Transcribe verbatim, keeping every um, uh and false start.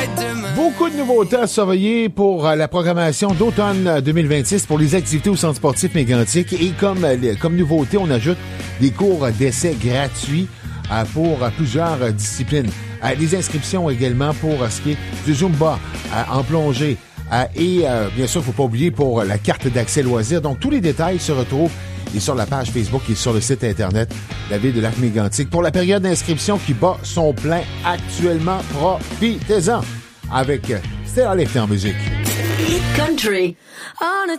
Beaucoup de nouveautés à surveiller pour la programmation d'automne deux mille vingt-six pour les activités au centre sportif Mégantic. Et comme, comme nouveauté, on ajoute des cours d'essai gratuits pour plusieurs disciplines. Les inscriptions également pour ce qui est du Zumba en plongée. Et bien sûr, il ne faut pas oublier pour la carte d'accès loisirs. Donc, tous les détails se retrouvent et sur la page Facebook et sur le site Internet de la ville de Lac-Mégantic. Pour la période d'inscription qui bat son plein actuellement, profitez-en avec Still Lift en musique. Hit Country. On a